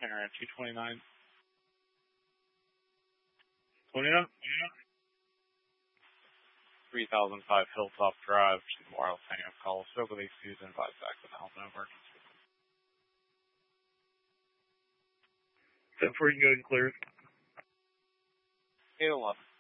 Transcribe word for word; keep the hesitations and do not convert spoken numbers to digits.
Aaron, two twenty-nine. twenty-nine? three thousand five Hilltop Drive, Memorial Hang Up Call. Spoke with a Susan, advised back with health and emergency. ten four, you can go and clear it. eight eleven.